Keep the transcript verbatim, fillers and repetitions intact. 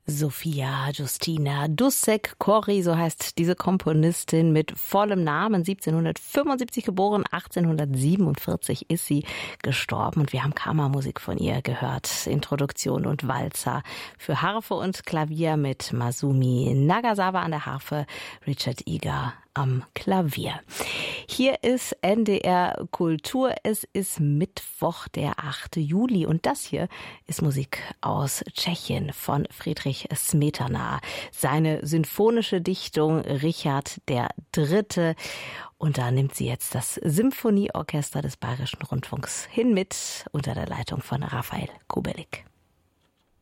Sofia Justina Dussek-Corry, so heißt diese Komponistin mit vollem Namen, siebzehnhundertfünfundsiebzig geboren, achtzehnhundertsiebenundvierzig ist sie gestorben und wir haben Kammermusik von ihr gehört, Introduktion und Walzer für Harfe und Klavier mit Masumi Nagasawa an der Harfe, Richard Egar am Klavier. Hier ist N D R Kultur. Es ist Mittwoch, der achte Juli und das hier ist Musik aus Tschechien von Friedrich Smetana. Seine sinfonische Dichtung Richard der Dritte. Und da nimmt sie jetzt das Symphonieorchester des Bayerischen Rundfunks hin mit unter der Leitung von Raphael Kubelik.